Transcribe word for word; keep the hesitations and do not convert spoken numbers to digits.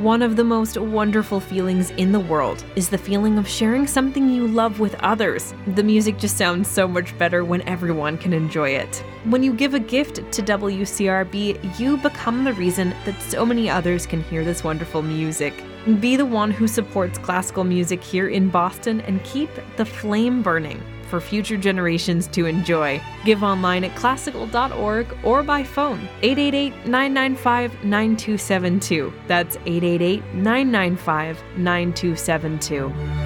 One of the most wonderful feelings in the world is the feeling of sharing something you love with others. The music just sounds so much better when everyone can enjoy it. When you give a gift to W C R B, you become the reason that so many others can hear this wonderful music. Be the one who supports classical music here in Boston and keep the flame burning for future generations to enjoy. Give online at classical dot org or by phone eight eight eight, nine nine five, nine two seven two. That's eight eight eight, nine nine five, nine two seven two.